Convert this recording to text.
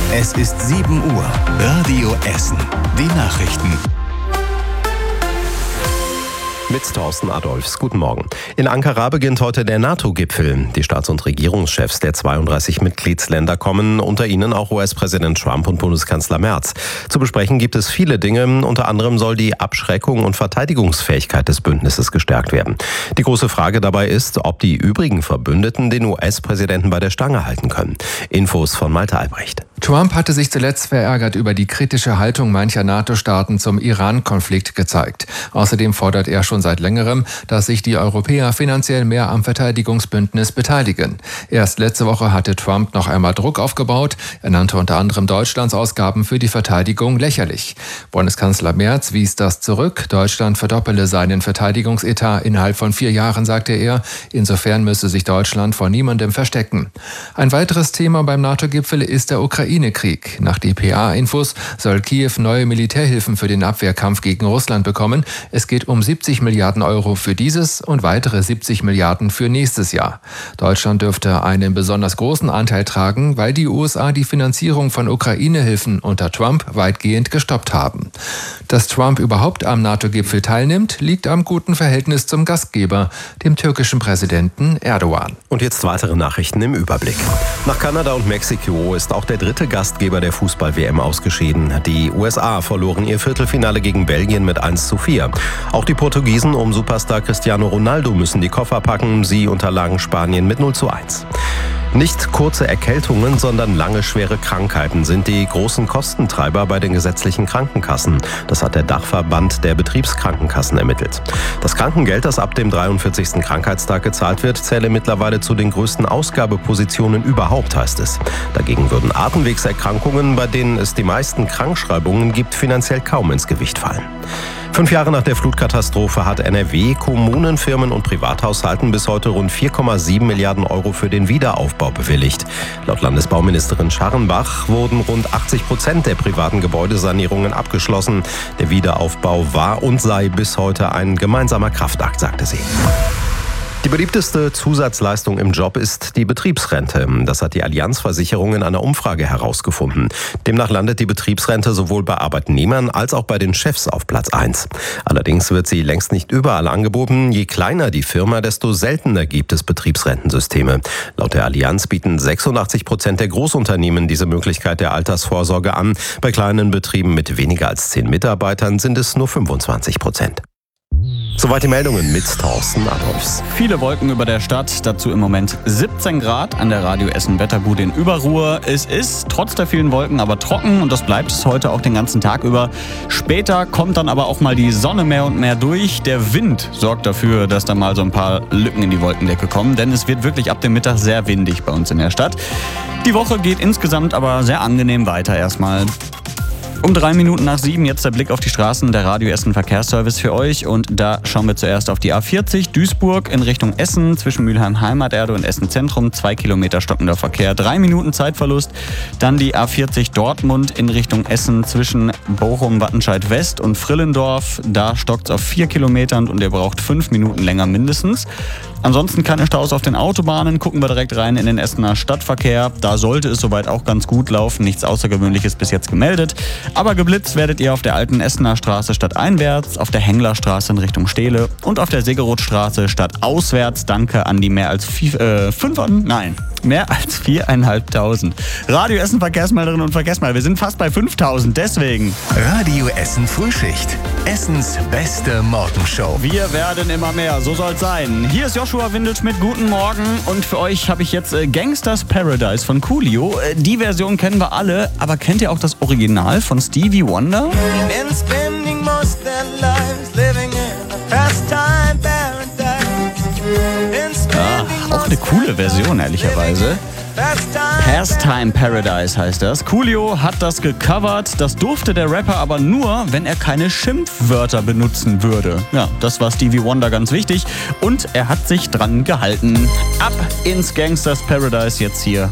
Es ist 7 Uhr. Radio Essen. Die Nachrichten. Mit Thorsten Adolfs. Guten Morgen. In Ankara beginnt heute der NATO-Gipfel. Die Staats- und Regierungschefs der 32 Mitgliedsländer kommen, unter ihnen auch US-Präsident Trump und Bundeskanzler Merz. Zu besprechen gibt es viele Dinge. Unter anderem soll die Abschreckung und Verteidigungsfähigkeit des Bündnisses gestärkt werden. Die große Frage dabei ist, ob die übrigen Verbündeten den US-Präsidenten bei der Stange halten können. Infos von Malte Albrecht. Trump hatte sich zuletzt verärgert über die kritische Haltung mancher NATO-Staaten zum Iran-Konflikt gezeigt. Außerdem fordert er schon seit längerem, dass sich die Europäer finanziell mehr am Verteidigungsbündnis beteiligen. Erst letzte Woche hatte Trump noch einmal Druck aufgebaut. Er nannte unter anderem Deutschlands Ausgaben für die Verteidigung lächerlich. Bundeskanzler Merz wies das zurück. Deutschland verdoppele seinen Verteidigungsetat innerhalb von 4 Jahren, sagte er. Insofern müsse sich Deutschland vor niemandem verstecken. Ein weiteres Thema beim NATO-Gipfel ist der Ukraine-Krieg. Nach dpa-Infos soll Kiew neue Militärhilfen für den Abwehrkampf gegen Russland bekommen. Es geht um 70 Milliarden Euro für dieses und weitere 70 Milliarden für nächstes Jahr. Deutschland dürfte einen besonders großen Anteil tragen, weil die USA die Finanzierung von Ukraine-Hilfen unter Trump weitgehend gestoppt haben. Dass Trump überhaupt am NATO-Gipfel teilnimmt, liegt am guten Verhältnis zum Gastgeber, dem türkischen Präsidenten Erdogan. Und jetzt weitere Nachrichten im Überblick. Nach Kanada und Mexiko ist auch der dritte Gastgeber der Fußball-WM ausgeschieden. Die USA verloren ihr Viertelfinale gegen Belgien mit 1:4. Auch die Portugiesen um Superstar Cristiano Ronaldo müssen die Koffer packen. Sie unterlagen Spanien mit 0:1. Nicht kurze Erkältungen, sondern lange schwere Krankheiten sind die großen Kostentreiber bei den gesetzlichen Krankenkassen. Das hat der Dachverband der Betriebskrankenkassen ermittelt. Das Krankengeld, das ab dem 43. Krankheitstag gezahlt wird, zähle mittlerweile zu den größten Ausgabepositionen überhaupt, heißt es. Dagegen würden Atemwegserkrankungen, bei denen es die meisten Krankschreibungen gibt, finanziell kaum ins Gewicht fallen. 5 Jahre nach der Flutkatastrophe hat NRW Kommunen, Firmen und Privathaushalten bis heute rund 4,7 Milliarden Euro für den Wiederaufbau bewilligt. Laut Landesbauministerin Scharrenbach wurden rund 80% der privaten Gebäudesanierungen abgeschlossen. Der Wiederaufbau war und sei bis heute ein gemeinsamer Kraftakt, sagte sie. Die beliebteste Zusatzleistung im Job ist die Betriebsrente. Das hat die Allianz Versicherung in einer Umfrage herausgefunden. Demnach landet die Betriebsrente sowohl bei Arbeitnehmern als auch bei den Chefs auf Platz 1. Allerdings wird sie längst nicht überall angeboten. Je kleiner die Firma, desto seltener gibt es Betriebsrentensysteme. Laut der Allianz bieten 86% der Großunternehmen diese Möglichkeit der Altersvorsorge an. Bei kleinen Betrieben mit weniger als 10 Mitarbeitern sind es nur 25%. Soweit die Meldungen mit Thorsten Adolfs. Viele Wolken über der Stadt, dazu im Moment 17 Grad an der Radio Essen Wetterbude in Überruhr. Es ist trotz der vielen Wolken aber trocken und das bleibt es heute auch den ganzen Tag über. Später kommt dann aber auch mal die Sonne mehr und mehr durch. Der Wind sorgt dafür, dass da mal so ein paar Lücken in die Wolkendecke kommen, denn es wird wirklich ab dem Mittag sehr windig bei uns in der Stadt. Die Woche geht insgesamt aber sehr angenehm weiter erstmal. Um 3 Minuten nach 7 jetzt der Blick auf die Straßen der Radio Essen Verkehrsservice für euch. Und da schauen wir zuerst auf die A40 Duisburg in Richtung Essen zwischen Mülheim Heimaterde und Essen Zentrum. 2 Kilometer stockender Verkehr, 3 Minuten Zeitverlust. Dann die A40 Dortmund in Richtung Essen zwischen Bochum, Wattenscheid West und Frillendorf. Da stockt es auf 4 Kilometern und ihr braucht 5 Minuten länger mindestens. Ansonsten keine Staus auf den Autobahnen. Gucken wir direkt rein in den Essener Stadtverkehr. Da sollte es soweit auch ganz gut laufen. Nichts Außergewöhnliches bis jetzt gemeldet. Aber geblitzt werdet ihr auf der alten Essener Straße stadteinwärts, auf der Henglerstraße in Richtung Steele und auf der Segerothstraße stadtauswärts. Danke an die mehr als 4.500. Radio Essen Verkehrsmelderinnen und Verkehrsmelder. Wir sind fast bei 5.000, deswegen. Radio Essen Frühschicht. Essens beste Morgenshow. Wir werden immer mehr, so soll's sein. Hier ist Joshua Windelschmidt, guten Morgen. Und für euch habe ich jetzt Gangsters Paradise von Coolio. Die Version kennen wir alle, aber kennt ihr auch das Original von Stevie Wonder? Auch eine coole Version, ehrlicherweise. Pastime Paradise heißt das. Coolio hat das gecovert. Das durfte der Rapper aber nur, wenn er keine Schimpfwörter benutzen würde. Ja, das war Stevie Wonder ganz wichtig. Und er hat sich dran gehalten. Ab ins Gangsters Paradise jetzt hier